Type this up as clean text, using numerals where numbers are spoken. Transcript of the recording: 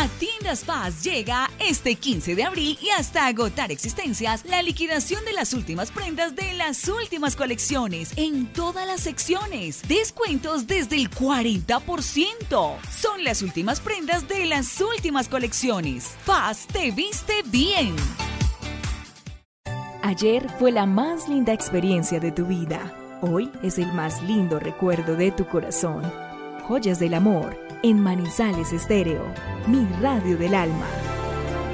A Tiendas Paz llega este 15 de abril y hasta agotar existencias la liquidación de las últimas prendas de las últimas colecciones en todas las secciones. Descuentos desde el 40%. Son las últimas prendas de las últimas colecciones. Paz te viste bien. Ayer fue la más linda experiencia de tu vida. Hoy es el más lindo recuerdo de tu corazón. Joyas del amor en Manizales Estéreo, mi radio del alma.